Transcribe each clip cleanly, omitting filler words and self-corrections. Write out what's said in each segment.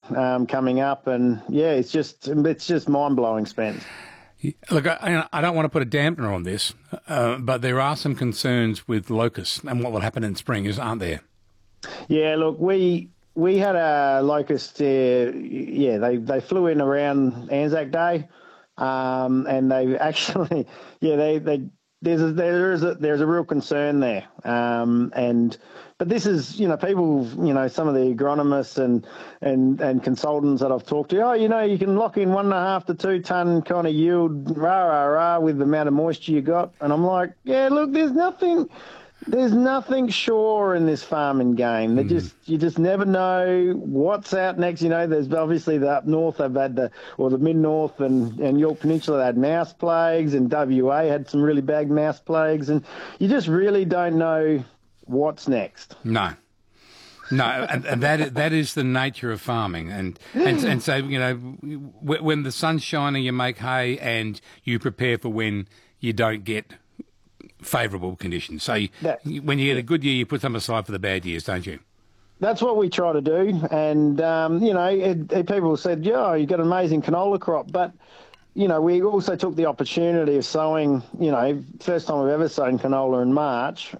coming up, and yeah, it's just mind blowing, Spence. Look, I don't want to put a dampener on this, but there are some concerns with locusts and what will happen in spring, aren't there? Yeah, look, we had a locust there. Yeah, they flew in around Anzac Day, and they actually, yeah, there's a real concern there, but this is, people, some of the agronomists and consultants that I've talked to, you can lock in 1.5 to 2 ton kind of yield, with the amount of moisture you got, and I'm like, yeah, look, there's nothing sure in this farming game. You just never know what's out next. There's obviously the up north, they've had the mid-north and York Peninsula, they had mouse plagues, and WA had some really bad mouse plagues, and you just really don't know what's next. No, and that is the nature of farming, and so when the sun's shining, you make hay, and you prepare for when you don't get favourable conditions. So when you get a good year, you put some aside for the bad years, don't you? That's what we try to do, and people said, "Yeah, you got an amazing canola crop," but we also took the opportunity of sowing. First time we've ever sown canola in March,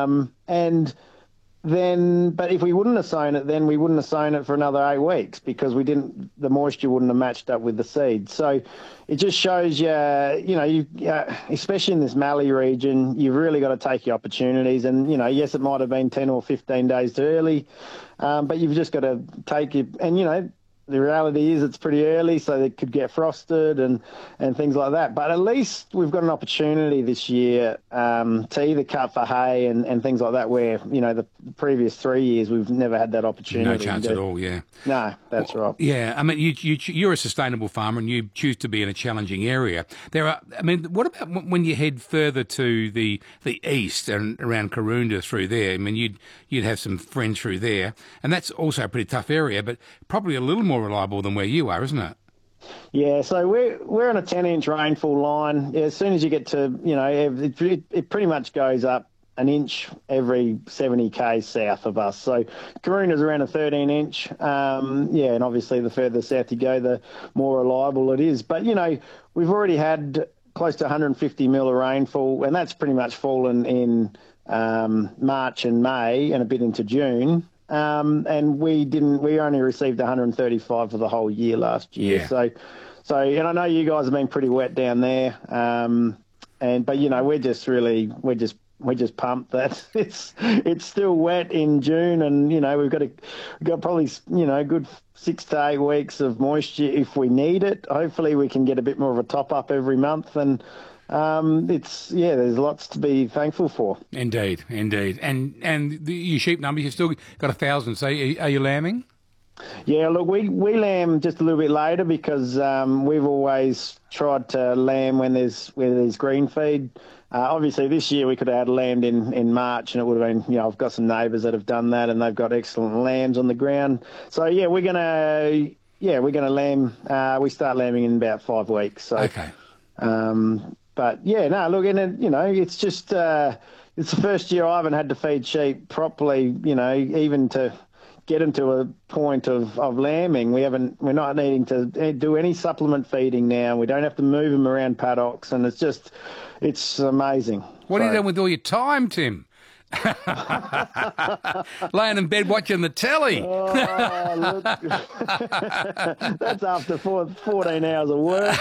but if we wouldn't have sown it, then we wouldn't have sown it for another 8 weeks because the moisture wouldn't have matched up with the seed. So it just shows you, especially in this Mallee region, you've really got to take your opportunities. And, yes, it might have been 10 or 15 days too early, but you've just got to take it. And, the reality is it's pretty early, so they could get frosted and things like that. But at least we've got an opportunity this year to either cut for hay and things like that, where, the previous 3 years we've never had that opportunity. No chance at all, yeah. No, that's right. Yeah, I mean, you're a sustainable farmer and you choose to be in a challenging area. What about when you head further to the east and around Karoonda through there? I mean, you'd have some friends through there, and that's also a pretty tough area, but probably a little more reliable than where you are, isn't it? Yeah, so we're on a 10-inch rainfall line. Yeah, as soon as you get to, it pretty much goes up an inch every 70 k's south of us. So Karoonda's around a 13-inch. And obviously the further south you go, the more reliable it is. But, we've already had close to 150 mil of rainfall, and that's pretty much fallen in March and May and a bit into June. And we only received 135 for the whole year last year. Yeah. So, and I know you guys have been pretty wet down there. But we're just pumped that it's still wet in June, and we've got probably good 6 to 8 weeks of moisture if we need it. Hopefully we can get a bit more of a top up every month, and there's lots to be thankful for. Indeed. And your sheep numbers, you've still got 1,000. So are you lambing? Yeah, look, we lamb just a little bit later because we've always tried to lamb when there's green feed. Obviously, this year we could have had lambed in March, and it would have been, I've got some neighbours that have done that, and they've got excellent lambs on the ground. So yeah, we're gonna lamb. We start lambing in about 5 weeks. So, okay. But yeah, no, look, and it's just it's the first year I haven't had to feed sheep properly. Even to get them to a point of lambing, we're not needing to do any supplement feeding now. We don't have to move them around paddocks, and it's amazing. What are you doing with all your time, Tim? Laying in bed watching the telly. Oh, look. That's after 14 hours of work.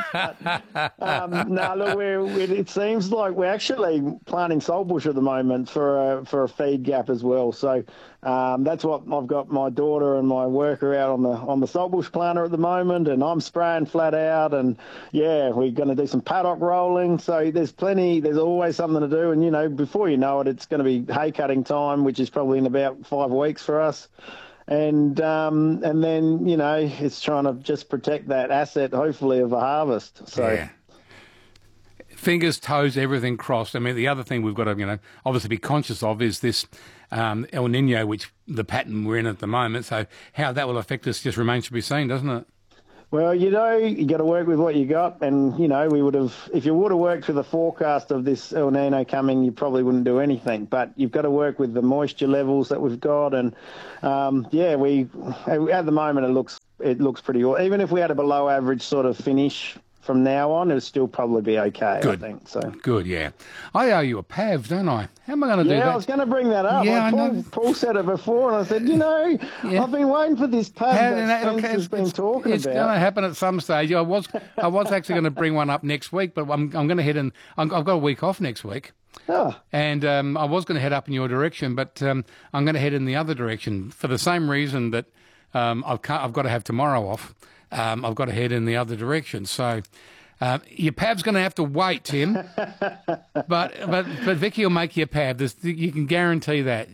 No, look, it seems like we're actually planting saltbush at the moment for a feed gap as well. So that's what I've got my daughter and my worker out on the saltbush planter at the moment, and I'm spraying flat out. And yeah, we're going to do some paddock rolling. So there's always something to do. And before you know it, it's going to be hay cutting time, which is probably in about 5 weeks for us. And then it's trying to just protect that asset, hopefully, of a harvest. So. Yeah. Fingers, toes, everything crossed. I mean, the other thing we've got to, obviously be conscious of is this El Nino, which the pattern we're in at the moment. So how that will affect us just remains to be seen, doesn't it? Well, you got to work with what you got, and we would have. If you would have worked with the forecast of this El Nino coming, you probably wouldn't do anything. But you've got to work with the moisture levels that we've got, and we at the moment it looks pretty. Even if we had a below average sort of finish from now on, it'll still probably be okay. Good. I think so. Good, yeah. I owe you a PAV, don't I? How am I going to do that? Yeah, I was going to bring that up. Yeah, I know. Paul said it before, and I said, I've been waiting for this PAV that Spencer's been talking about. It's going to happen at some stage. I was actually going to bring one up next week, but I'm going to head in. I've got a week off next week. Oh. And I was going to head up in your direction, but I'm going to head in the other direction for the same reason that I've got to have tomorrow off. I've got to head in the other direction. So your PAV's going to have to wait, Tim. but Vicky will make you a PAV. You can guarantee that.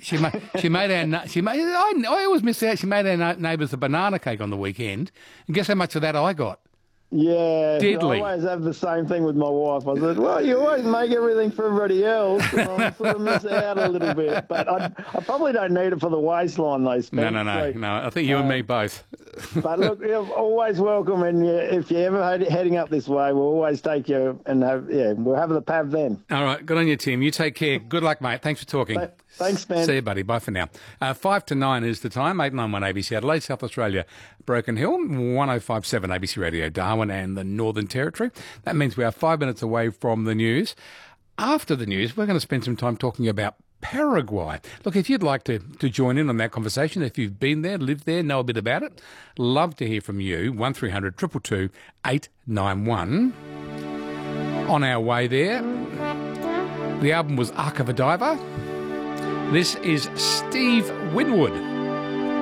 I always miss out. She made our neighbours a banana cake on the weekend, and guess how much of that I got? Yeah, Deadly. I always have the same thing with my wife. I said, well, you always make everything for everybody else, and I sort of miss out a little bit. But I probably don't need it for the waistline, though, Spence. No. I think you and me both. But look, you're always welcome, and if you're ever heading up this way, we'll always take you, and we'll have the PAV then. All right, good on you, Tim. You take care. Good luck, mate. Thanks for talking. Thanks, Ben. See you, buddy. Bye for now. 5 to 9 is the time. 891 ABC Adelaide, South Australia, Broken Hill, 1057 ABC Radio Darwin and the Northern Territory. That means we are 5 minutes away from the news. After the news, we're going to spend some time talking about Paraguay. Look, if you'd like to join in on that conversation, if you've been there, lived there, know a bit about it, love to hear from you. 1300 222 891. On our way there, the album was Ark of a Diver. This is Steve Winwood.